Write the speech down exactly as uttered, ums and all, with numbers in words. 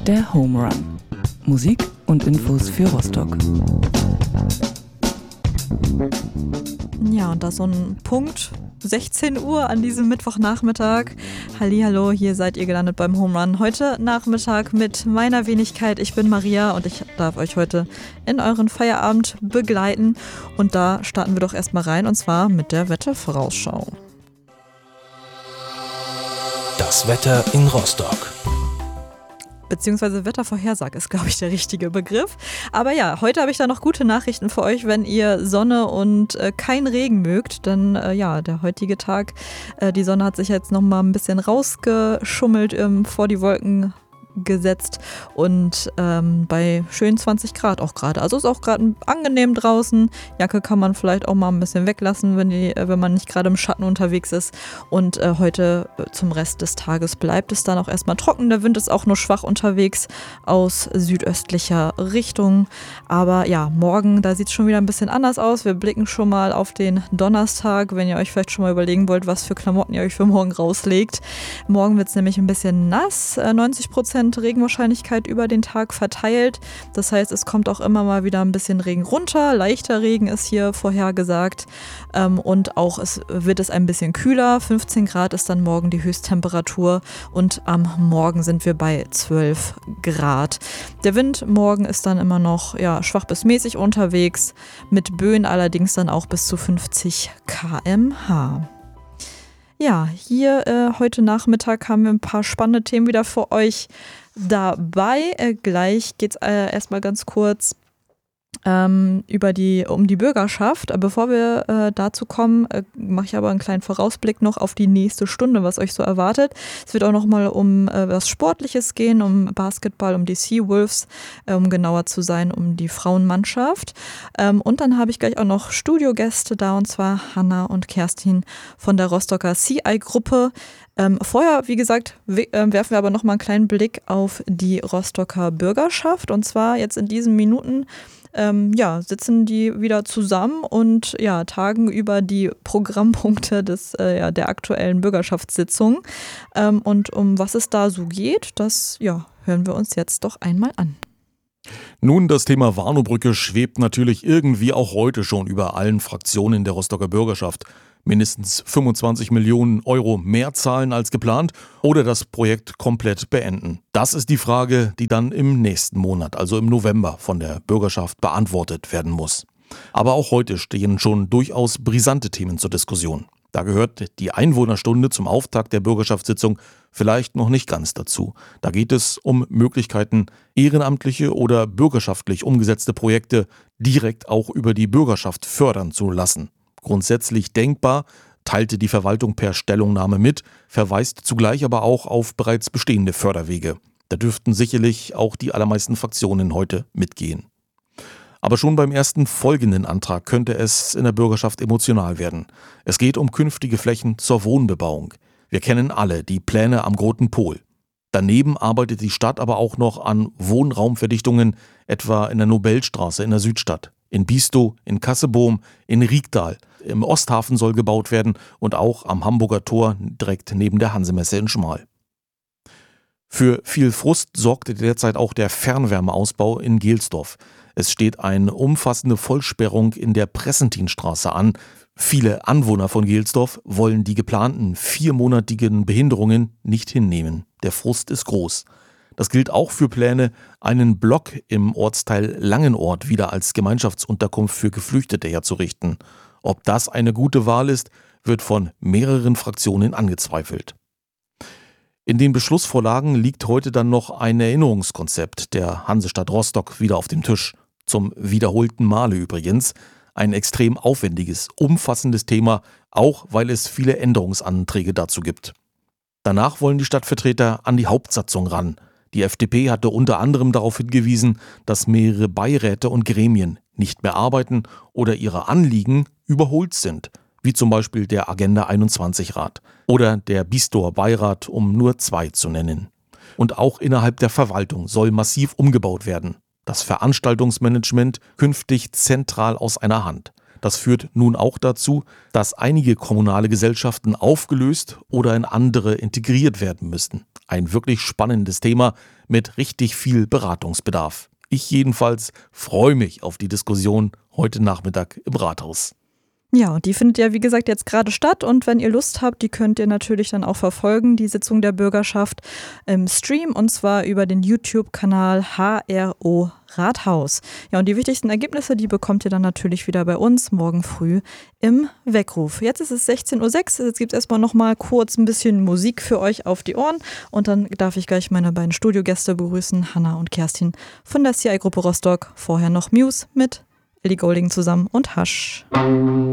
Der Home Run. Musik und Infos für Rostock. Ja, und da so ein Punkt, sechzehn Uhr an diesem Mittwochnachmittag. Hallihallo, hier seid ihr gelandet beim Home Run. Heute Nachmittag mit meiner Wenigkeit. Ich bin Maria und ich darf euch heute in euren Feierabend begleiten. Und da starten wir doch erstmal rein, und zwar mit der Wettervorausschau. Das Wetter in Rostock. Beziehungsweise Wettervorhersage ist, glaube ich, der richtige Begriff. Aber ja, heute habe ich da noch gute Nachrichten für euch, wenn ihr Sonne und äh, kein Regen mögt. Denn äh, ja, der heutige Tag, äh, die Sonne hat sich jetzt noch mal ein bisschen rausgeschummelt, ähm, vor die Wolken gesetzt und ähm, bei schönen zwanzig Grad auch gerade. Also ist auch gerade angenehm draußen. Jacke kann man vielleicht auch mal ein bisschen weglassen, wenn, die, wenn man nicht gerade im Schatten unterwegs ist. Und äh, heute äh, zum Rest des Tages bleibt es dann auch erstmal trocken. Der Wind ist auch nur schwach unterwegs aus südöstlicher Richtung. Aber ja, morgen, da sieht es schon wieder ein bisschen anders aus. Wir blicken schon mal auf den Donnerstag, wenn ihr euch vielleicht schon mal überlegen wollt, was für Klamotten ihr euch für morgen rauslegt. Morgen wird es nämlich ein bisschen nass, äh, neunzig Prozent Regenwahrscheinlichkeit über den Tag verteilt. Das heißt, es kommt auch immer mal wieder ein bisschen Regen runter. Leichter Regen ist hier vorhergesagt. Ähm, und auch es wird es ein bisschen kühler. fünfzehn Grad ist dann morgen die Höchsttemperatur und am Morgen sind wir bei zwölf Grad. Der Wind morgen ist dann immer noch ja, schwach bis mäßig unterwegs, mit Böen allerdings dann auch bis zu fünfzig Kilometer pro Stunde. Ja, hier äh, heute Nachmittag haben wir ein paar spannende Themen wieder für euch dabei. Äh, gleich geht es äh, erstmal ganz kurz ähm, über die, um die Bürgerschaft. Äh, bevor wir äh, dazu kommen, äh, mache ich aber einen kleinen Vorausblick noch auf die nächste Stunde, was euch so erwartet. Es wird auch nochmal um äh, was Sportliches gehen, um Basketball, um die Seawolves, äh, um genauer zu sein, um die Frauenmannschaft. Ähm, und dann habe ich gleich auch noch Studiogäste da, und zwar Hanna und Kerstin von der Rostocker C I-Gruppe. Ähm, vorher, wie gesagt, we- äh, werfen wir aber nochmal einen kleinen Blick auf die Rostocker Bürgerschaft. Und zwar jetzt in diesen Minuten ähm, ja, sitzen die wieder zusammen und ja, tagen über die Programmpunkte des, äh, ja, der aktuellen Bürgerschaftssitzung. Ähm, und um was es da so geht, das ja, hören wir uns jetzt doch einmal an. Nun, das Thema Warnow-Brücke schwebt natürlich irgendwie auch heute schon über allen Fraktionen der Rostocker Bürgerschaft. Mindestens fünfundzwanzig Millionen Euro mehr zahlen als geplant oder das Projekt komplett beenden. Das ist die Frage, die dann im nächsten Monat, also im November, von der Bürgerschaft beantwortet werden muss. Aber auch heute stehen schon durchaus brisante Themen zur Diskussion. Da gehört die Einwohnerstunde zum Auftakt der Bürgerschaftssitzung vielleicht noch nicht ganz dazu. Da geht es um Möglichkeiten, ehrenamtliche oder bürgerschaftlich umgesetzte Projekte direkt auch über die Bürgerschaft fördern zu lassen. Grundsätzlich denkbar, teilte die Verwaltung per Stellungnahme mit, verweist zugleich aber auch auf bereits bestehende Förderwege. Da dürften sicherlich auch die allermeisten Fraktionen heute mitgehen. Aber schon beim ersten folgenden Antrag könnte es in der Bürgerschaft emotional werden. Es geht um künftige Flächen zur Wohnbebauung. Wir kennen alle die Pläne am Großen Pol. Daneben arbeitet die Stadt aber auch noch an Wohnraumverdichtungen, etwa in der Nobelstraße in der Südstadt, in Biestow, in Kassebohm, in Riegdal. Im Osthafen soll gebaut werden und auch am Hamburger Tor direkt neben der Hansemesse in Schmal. Für viel Frust sorgte derzeit auch der Fernwärmeausbau in Gelsdorf. Es steht eine umfassende Vollsperrung in der Pressentinstraße an. Viele Anwohner von Gelsdorf wollen die geplanten viermonatigen Behinderungen nicht hinnehmen. Der Frust ist groß. Das gilt auch für Pläne, einen Block im Ortsteil Langenort wieder als Gemeinschaftsunterkunft für Geflüchtete herzurichten. Ob das eine gute Wahl ist, wird von mehreren Fraktionen angezweifelt. In den Beschlussvorlagen liegt heute dann noch ein Erinnerungskonzept der Hansestadt Rostock wieder auf dem Tisch. Zum wiederholten Male übrigens. Ein extrem aufwendiges, umfassendes Thema, auch weil es viele Änderungsanträge dazu gibt. Danach wollen die Stadtvertreter an die Hauptsatzung ran. Die F D P hatte unter anderem darauf hingewiesen, dass mehrere Beiräte und Gremien nicht mehr arbeiten oder ihre Anliegen überholt sind, wie zum Beispiel der Agenda einundzwanzig Rat oder der Biestower Beirat, um nur zwei zu nennen. Und auch innerhalb der Verwaltung soll massiv umgebaut werden. Das Veranstaltungsmanagement künftig zentral aus einer Hand. Das führt nun auch dazu, dass einige kommunale Gesellschaften aufgelöst oder in andere integriert werden müssten. Ein wirklich spannendes Thema mit richtig viel Beratungsbedarf. Ich jedenfalls freue mich auf die Diskussion heute Nachmittag im Rathaus. Ja, und die findet ja, wie gesagt, jetzt gerade statt. Und wenn ihr Lust habt, die könnt ihr natürlich dann auch verfolgen, die Sitzung der Bürgerschaft im Stream, und zwar über den YouTube-Kanal H R O Rathaus. Ja, und die wichtigsten Ergebnisse, die bekommt ihr dann natürlich wieder bei uns morgen früh im Weckruf. Jetzt ist es sechzehn Uhr sechs, jetzt gibt es erstmal noch mal kurz ein bisschen Musik für euch auf die Ohren. Und dann darf ich gleich meine beiden Studiogäste begrüßen, Hanna und Kerstin von der C I-Gruppe Rostock. Vorher noch Muse mit Ellie Goulding zusammen und Hush.